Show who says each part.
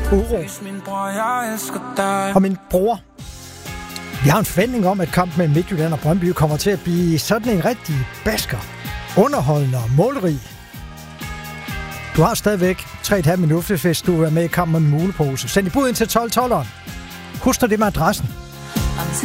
Speaker 1: uro. Og min bror. Vi har en forventning om, at kampen mellem Midtjylland og Brøndby kommer til at blive sådan en rigtig basker. Underholdende og målrig. Du har stadigvæk 3,5 minutter, hvis du er med i kampen om en mulepose. Send i bud ind til 12-12'eren. Husk nu det med adressen.